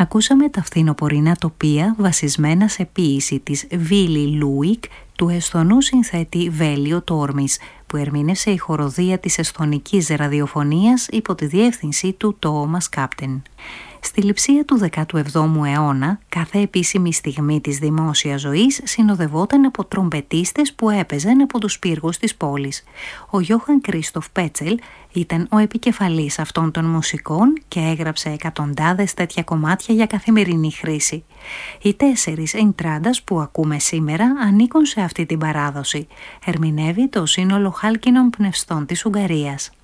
Ακούσαμε τα φθινοπορεινά τοπία βασισμένα σε ποίηση της Βίλι Λούικ του εσθονού συνθέτη Βέλιο Τόρμης, που ερμήνευσε η χοροδία της εσθονικής ραδιοφωνίας υπό τη διεύθυνση του Τόμας Κάπτεν. Στη λειψία του 17ου αιώνα, κάθε επίσημη στιγμή της δημόσιας ζωής συνοδευόταν από τρομπετίστες που έπαιζαν από τους πύργους της πόλης. Ο Γιώχαν Κρίστοφ Πέτσελ ήταν ο επικεφαλής αυτών των μουσικών και έγραψε εκατοντάδες τέτοια κομμάτια για καθημερινή χρήση. Οι 4 εντράντας που ακούμε σήμερα ανήκουν σε αυτή την παράδοση. Ερμηνεύει το σύνολο χάλκινων πνευστών της Ουγγαρίας.